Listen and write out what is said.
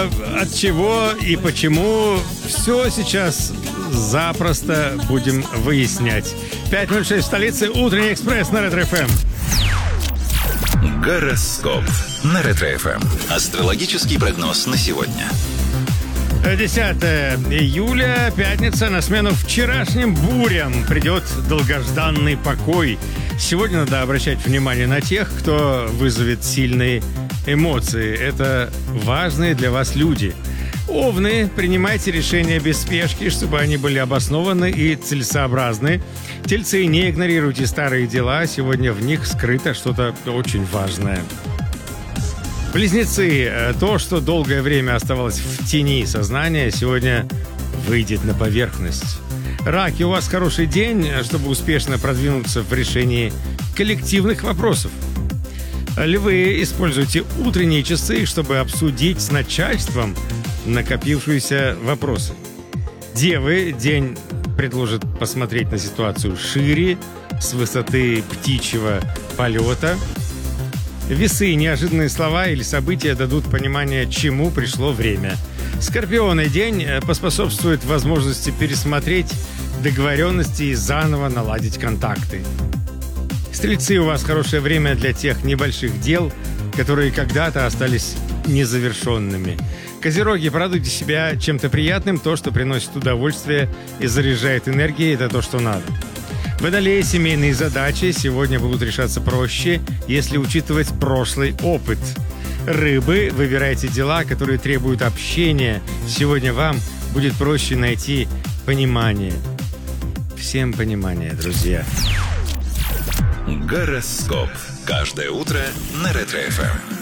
от чего и почему, все сейчас запросто будем выяснять. 5:06 в столице, утренний экспресс на Ретро-ФМ. Гороскоп на Ретро-ФМ. Астрологический прогноз на сегодня. 10 июля, пятница, на смену вчерашним бурям придет долгожданный покой. Сегодня надо обращать внимание на тех, кто вызовет сильные эмоции. Это важные для вас люди. Овны, принимайте решения без спешки, чтобы они были обоснованы и целесообразны. Тельцы, не игнорируйте старые дела, сегодня в них скрыто что-то очень важное. Близнецы, то, что долгое время оставалось в тени сознания, сегодня выйдет на поверхность. Раки, у вас хороший день, чтобы успешно продвинуться в решении коллективных вопросов. Львы, используйте утренние часы, чтобы обсудить с начальством накопившиеся вопросы. Девы, день предложит посмотреть на ситуацию шире, с высоты птичьего полета. Весы, неожиданные слова или события дадут понимание, чему пришло время. Скорпионы, день поспособствует возможности пересмотреть договоренности и заново наладить контакты. Стрельцы, у вас хорошее время для тех небольших дел, которые когда-то остались незавершенными. Козероги, порадуйте себя чем-то приятным, то, что приносит удовольствие и заряжает энергией, это то, что надо. Водолеи, семейные задачи сегодня будут решаться проще, если учитывать прошлый опыт. Рыбы, выбирайте дела, которые требуют общения. Сегодня вам будет проще найти понимание. Всем понимание, друзья. Гороскоп. Каждое утро на Ретро-ФМ.